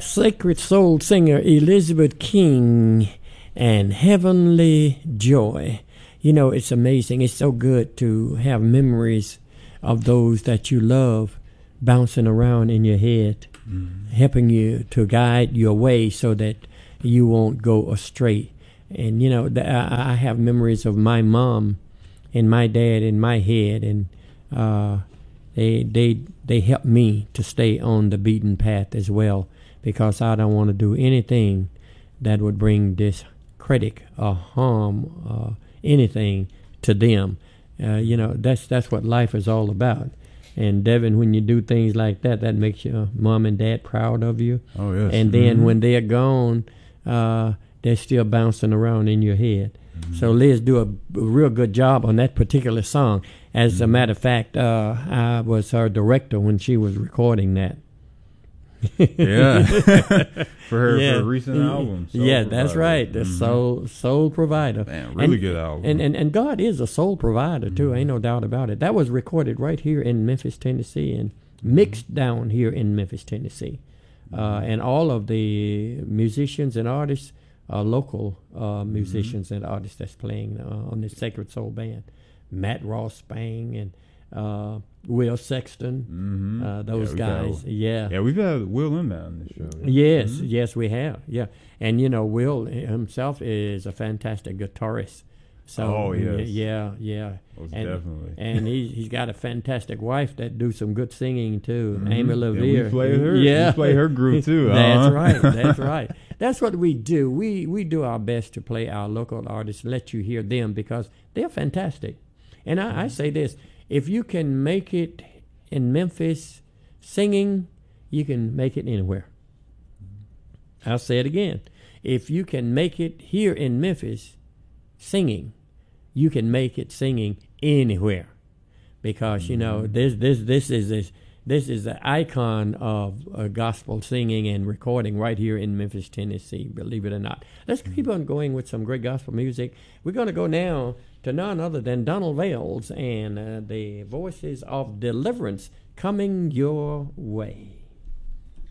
Sacred soul singer Elizabeth King and Heavenly Joy. You know, it's amazing. It's so good to have memories of those that you love bouncing around in your head, helping you to guide your way so that you won't go astray. And, you know, I have memories of my mom and my dad in my head, and they helped me to stay on the beaten path as well, because I don't want to do anything that would bring discredit or harm anything to them. You know, that's what life is all about. And Devin, when you do things like that, that makes your mom and dad proud of you. Oh, yes. And then when they're gone, they're still bouncing around in your head. So Liz do a real good job on that particular song. As a matter of fact, I was her director when she was recording that. Yeah. for her recent album. Yeah, that's right. The Soul Provider. Man, really good album. And God is a soul provider too. Ain't no doubt about it. That was recorded right here in Memphis, Tennessee, and mixed down here in Memphis, Tennessee. And all of the musicians and artists are local musicians and artists that's playing on the Sacred Soul Band. Matt Ross Spang and Will Sexton, those guys. Yeah, we've had Will in that on the show. Yes, we have. Yeah, and you know, Will himself is a fantastic guitarist. So, yeah. Most definitely. And he's got a fantastic wife that do some good singing too, Amy LaVere. Yeah, we play her. Yeah, we play her group too. That's right. That's right. That's what we do. We do our best to play our local artists, let you hear them because they're fantastic. And I say this: if you can make it in Memphis singing, you can make it anywhere. I'll say it again: if you can make it here in Memphis singing, you can make it singing anywhere, because you know this is the icon of gospel singing and recording right here in Memphis, Tennessee. Believe it or not, let's keep on going with some great gospel music. We're going to go now to none other than Donald Vales and the Voices of Deliverance, Coming Your Way.